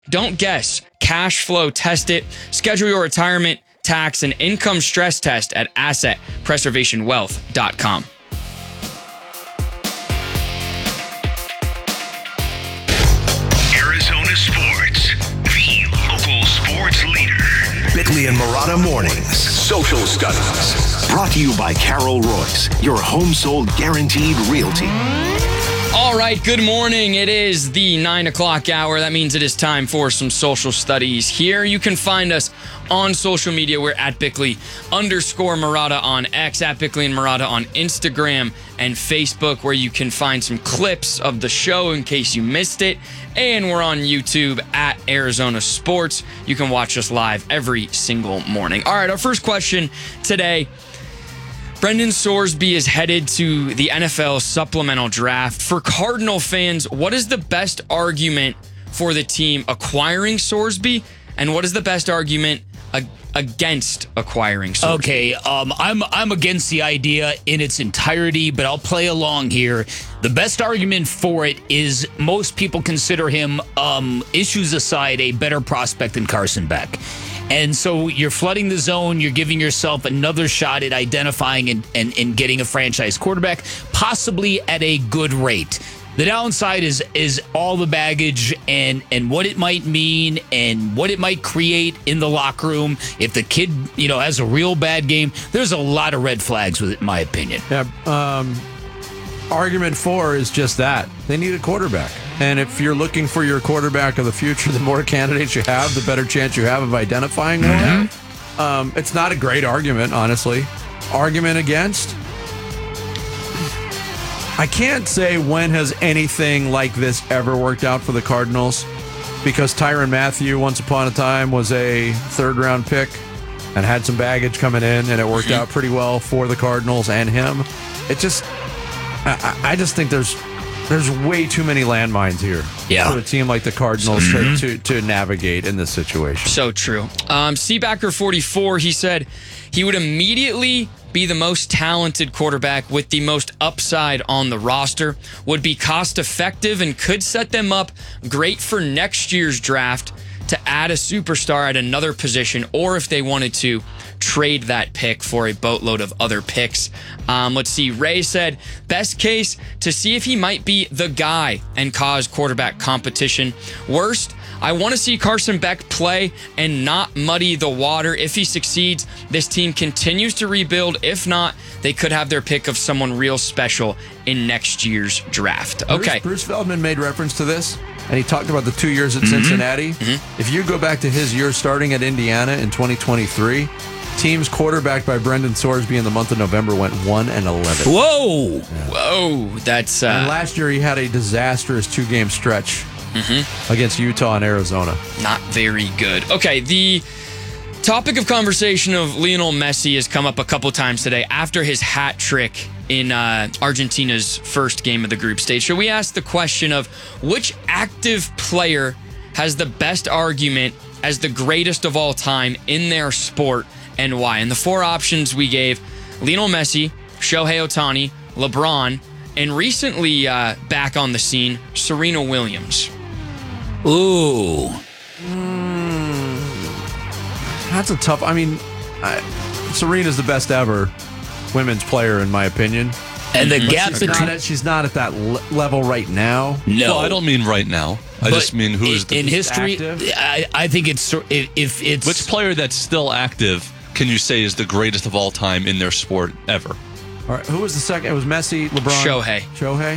Don't guess. Cash flow test it. Schedule your retirement, tax, and income stress test at assetpreservationwealth.com. Arizona Sports, the local sports leader. Bickley and Marotta Mornings. Social Studies. Brought to you by Carol Royce, your home sold guaranteed realty. All right, good morning. It is the 9 o'clock hour. That means it is time for some social studies here. You can find us on social media. We're at Bickley_Marotta on X, at Bickley and Marotta on Instagram and Facebook, where you can find some clips of the show in case you missed it. And we're on YouTube at Arizona Sports. You can watch us live every single morning. All right, our first question today. Brendan Sorsby is headed to the NFL supplemental draft. For Cardinal fans, what is the best argument for the team acquiring Sorsby? And what is the best argument against acquiring Sorsby? Okay, I'm against the idea in its entirety, but I'll play along here. The best argument for it is most people consider him, issues aside, a better prospect than Carson Beck. And so you're flooding the zone. You're giving yourself another shot at identifying and getting a franchise quarterback, possibly at a good rate. The downside is all the baggage and what it might mean and what it might create in the locker room. If the kid, has a real bad game, there's a lot of red flags with it, in my opinion. Yeah. Argument 4 is just that. They need a quarterback. And if you're looking for your quarterback of the future, the more candidates you have, the better chance you have of identifying one. It's not a great argument, honestly. Argument against? I can't say when has anything like this ever worked out for the Cardinals, because Tyrann Mathieu, once upon a time, was a third-round pick and had some baggage coming in, and it worked out pretty well for the Cardinals and him. I just think there's way too many landmines here for a team like the Cardinals to navigate in this situation. So true. Seabacker44, he said he would immediately be the most talented quarterback with the most upside on the roster, would be cost effective and could set them up great for next year's draft to add a superstar at another position, or if they wanted to trade that pick for a boatload of other picks. Let's see. Ray said, best case, to see if he might be the guy and cause quarterback competition. Worst, I want to see Carson Beck play and not muddy the water. If he succeeds, this team continues to rebuild. If not, they could have their pick of someone real special in next year's draft. Okay. Bruce Feldman made reference to this, and he talked about the 2 years at Cincinnati. If you go back to his year starting at Indiana in 2023, teams quarterbacked by Brendan Sorsby in the month of November went 1-11. Whoa! Yeah. Whoa! That's and last year he had a disastrous 2-game stretch against Utah and Arizona. Not very good. Okay, the topic of conversation of Lionel Messi has come up a couple times today after his hat trick in Argentina's first game of the group stage. So we asked the question of which active player has the best argument as the greatest of all time in their sport and why. And the 4 options we gave: Lionel Messi, Shohei Ohtani, LeBron, and recently back on the scene, Serena Williams. Ooh. That's a tough... Serena's the best ever women's player, in my opinion. And the gap between... She's not at that level right now. No. Well, I don't mean right now. I just mean who is the in history. active? I think if it's which player that's still active can you say is the greatest of all time in their sport ever? All right, who was the second? It was Messi, LeBron, Shohei.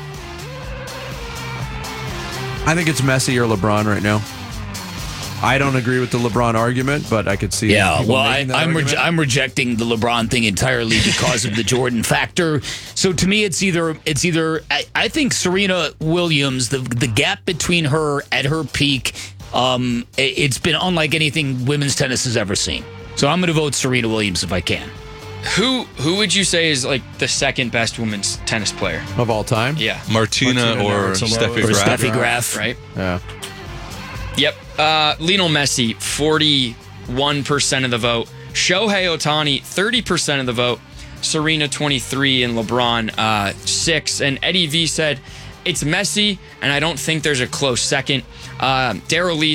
I think it's Messi or LeBron right now. I don't agree with the LeBron argument, but I could see. Yeah, well, I'm rejecting the LeBron thing entirely because of the Jordan factor. So to me, it's either. I think Serena Williams, the gap between her at her peak, it's been unlike anything women's tennis has ever seen. So I'm going to vote Serena Williams if I can. Who would you say is like the second best women's tennis player of all time? Yeah, Martina or Steffi Graf, right? Yeah. Yep. Lionel Messi, 41% of the vote. Shohei Ohtani, 30% of the vote. Serena, 23%, and LeBron, 6%. And Eddie V said, It's Messi, and I don't think there's a close second. Daryl Lee